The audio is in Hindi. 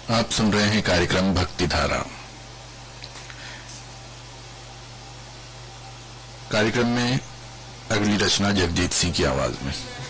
आप सुन रहे हैं कार्यक्रम भक्ति धारा। कार्यक्रम में अगली रचना जगजीत सिंह की आवाज में।